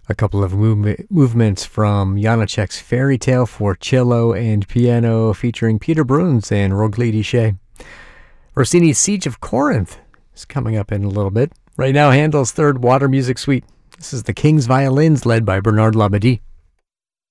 A couple of movements from Janacek's Fairy Tale for cello and piano featuring Peter Bruns and Roglitti Shea. Rossini's Siege of Corinth is coming up in a little bit. Right now, Handel's third Water Music Suite. This is the King's Violins led by Bernard Labadie.